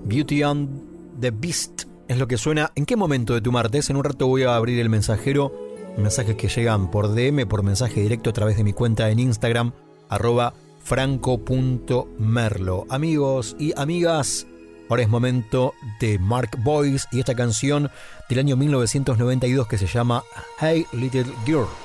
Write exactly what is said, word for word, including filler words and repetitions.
Beauty and the Beast es lo que suena. ¿En qué momento de tu martes? En un rato voy a abrir el mensajero. Mensajes que llegan por D M, por mensaje directo a través de mi cuenta en Instagram, arroba franco.merlo. Amigos y amigas, ahora es momento de Mark Boyce y esta canción del año mil novecientos noventa y dos que se llama Hey Little Girl.